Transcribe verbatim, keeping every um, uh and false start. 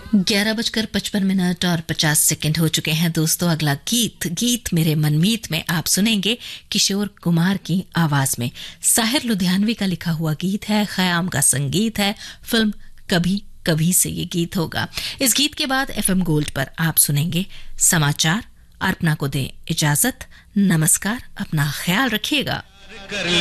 ग्यारह बजकर पचपन मिनट और पचास सेकंड हो चुके हैं दोस्तों। अगला गीत गीत मेरे मनमीत में आप सुनेंगे किशोर कुमार की आवाज में। साहिर लुधियानवी का लिखा हुआ गीत है, खयाम का संगीत है, फिल्म कभी कभी से ये गीत होगा। इस गीत के बाद एफएम गोल्ड पर आप सुनेंगे समाचार। अर्पणा को दे इजाजत, नमस्कार, अपना ख्याल रखिएगा।